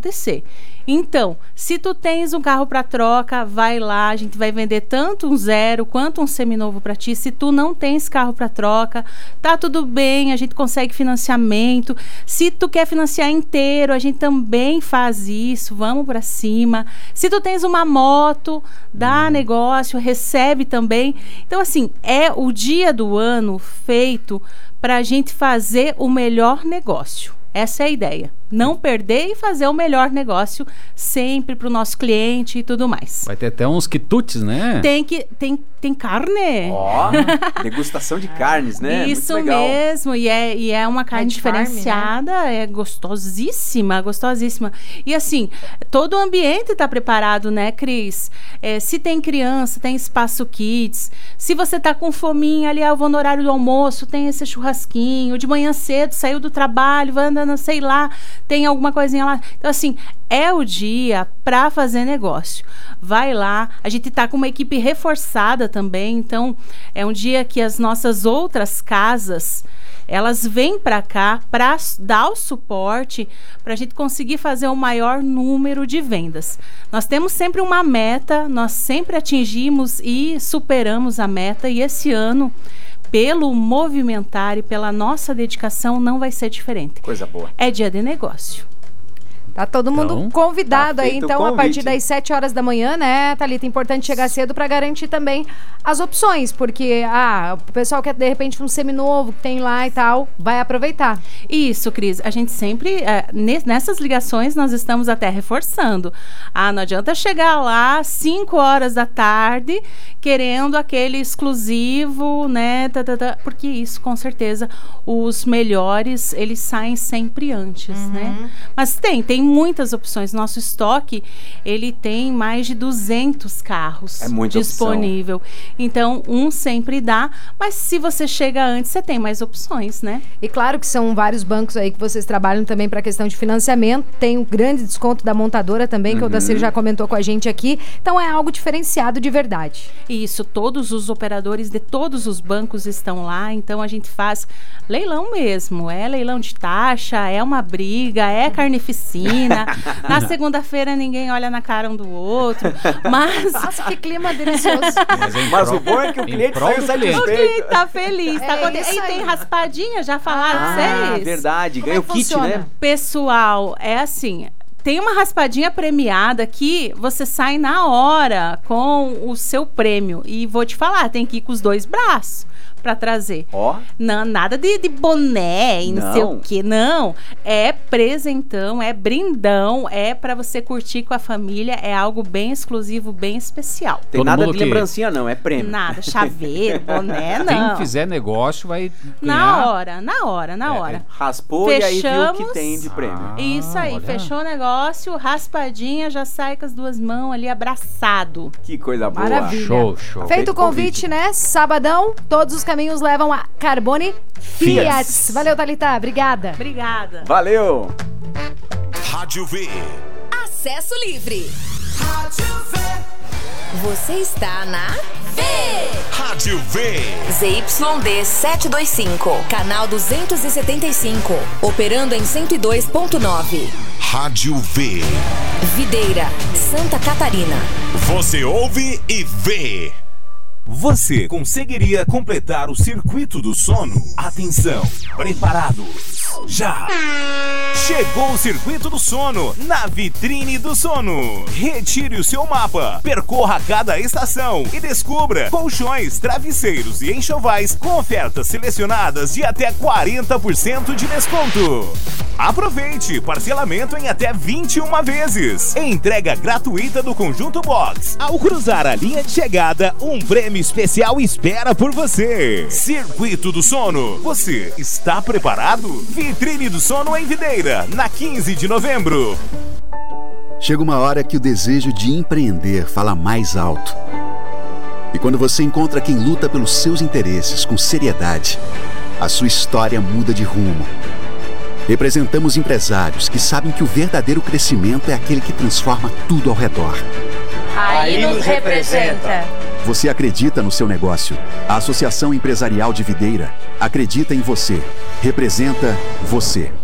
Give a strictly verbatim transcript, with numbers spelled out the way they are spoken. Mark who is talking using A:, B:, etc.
A: acontecer. Então, se tu tens um carro para troca, vai lá, a gente vai vender tanto um zero quanto um seminovo para ti. Se tu não tens carro para troca, tá tudo bem, a gente consegue financiamento. Se tu quer financiar inteiro, a gente também faz isso, vamos para cima. Se tu tens uma moto, dá negócio, recebe também. Então, assim, é o dia do ano feito para a gente fazer o melhor negócio. Essa é a ideia. Não perder e fazer o melhor negócio sempre para o nosso cliente e tudo mais.
B: Vai ter até uns quitutes, né?
A: Tem que tem, tem carne.
C: Ó, oh, degustação de carnes, né?
A: Isso
C: muito legal.
A: mesmo. E é, e é uma carne
D: É de
A: diferenciada,
D: farm, né?
A: É gostosíssima, gostosíssima. E assim, todo o ambiente está preparado, né, Cris? É, se tem criança, tem espaço kids. Se você tá com fominha ali, ah, eu vou no horário do almoço, tem esse churrasquinho. De manhã cedo, saiu do trabalho, vai andando, sei lá, tem alguma coisinha lá. Então, assim, é o dia para fazer negócio. Vai lá, a gente tá com uma equipe reforçada também, então é um dia que as nossas outras casas, elas vêm para cá para dar o suporte para a gente conseguir fazer o maior número de vendas. Nós temos sempre uma meta, nós sempre atingimos e superamos a meta, e esse ano, pelo movimentar e pela nossa dedicação, não vai ser diferente.
C: Coisa boa.
A: É dia de negócio.
D: Tá todo mundo
B: Então,
D: convidado
C: tá
D: aí,
C: feito o
D: então, a
C: convite.
D: partir das sete horas da manhã, né, Thalita? Importante chegar cedo para garantir também as opções, porque, ah, o pessoal quer, de repente, um seminovo que tem lá e tal, vai aproveitar.
A: Isso, Cris. A gente sempre, é, nessas ligações, nós estamos até reforçando. Ah, não adianta chegar lá cinco horas da tarde querendo aquele exclusivo, né, tá, tá, tá, porque isso, com certeza, os melhores, eles saem sempre antes,
D: Uhum.
A: né? Mas tem, tem muitas opções. Nosso estoque, ele tem mais de duzentos carros
C: É muita
A: disponível. Então, um sempre dá, mas se você chega antes, você tem mais opções, né?
D: E claro que são vários bancos aí que vocês trabalham também para questão de financiamento. Tem um grande desconto da montadora também, que o Odacir já comentou com a gente aqui. Então é algo diferenciado de verdade.
A: Isso, todos os operadores de todos os bancos estão lá, então a gente faz leilão mesmo. É leilão de taxa, é uma briga, é carnificina. Na segunda-feira ninguém olha na cara um do outro, mas...
D: Nossa, que clima delicioso.
B: Mas, em
C: Mas
B: prol-
C: o bom é que o
B: em
C: cliente
B: prol
C: saiu
B: do cliente.
A: o
C: satisfeito.
A: cliente tá feliz, tá
D: É
A: aconte-
D: isso
A: E
D: aí.
A: tem raspadinha, já falaram pra
C: Ah,
A: vocês?
C: verdade.
D: Como
C: Ganha
D: é
C: o
D: que
C: kit,
D: funciona?
C: né?
A: Pessoal, é assim, tem uma raspadinha premiada que você sai na hora com o seu prêmio. E vou te falar, tem que ir com os dois braços pra trazer.
C: Ó.
A: Não, nada de, de boné e não,
C: Não.
A: sei o que, não. É presentão, é brindão, é pra você curtir com a família, é algo bem exclusivo, bem especial.
C: Tem
B: Todo
C: nada
B: mundo
C: de
B: que-
C: lembrancinha, não. É prêmio.
A: Nada, chaveiro, boné, não.
B: Quem fizer negócio vai ganhar...
A: Na hora, na hora, na
B: É,
A: hora.
C: Raspou e aí viu o que
A: Fechamos.
C: tem de prêmio.
B: Ah,
A: Isso aí,
B: olha.
A: fechou o negócio, raspadinha, já sai com as duas mãos ali abraçado.
C: Que coisa boa.
D: Maravilha.
B: Show, show.
D: Feito
C: Feito
D: o convite,
C: convite.
D: né? Sabadão, todos os caminhos levam a Carbone Fiat.
C: Fiat.
D: Valeu, Thalita. Obrigada.
A: Obrigada.
C: Valeu.
E: Rádio V.
F: Acesso livre. Você está na V.
E: Rádio V.
F: Z Y D setecentos e vinte e cinco, canal duzentos e setenta e cinco, operando em cento e dois ponto nove.
E: Rádio V.
F: Videira, Santa Catarina.
E: Você ouve e vê. Você conseguiria completar o circuito do sono? Atenção, preparados, já! Chegou o circuito do sono na vitrine do sono. Retire o seu mapa, percorra cada estação e descubra colchões, travesseiros e enxovais com ofertas selecionadas de até quarenta por cento de desconto. Aproveite, parcelamento em até vinte e uma vezes. Entrega gratuita do conjunto box. Ao cruzar a linha de chegada, um prêmio especial espera por você. Circuito do Sono. Você está preparado? Vitrine do Sono em Videira, na quinze de novembro.
G: Chega uma hora que o desejo de empreender fala mais alto. E quando você encontra quem luta pelos seus interesses com seriedade, a sua história muda de rumo. Representamos empresários que sabem que o verdadeiro crescimento é aquele que transforma tudo ao redor.
A: Aí nos representa.
G: Você acredita no seu negócio? A Associação Empresarial de Videira acredita em você. Representa você.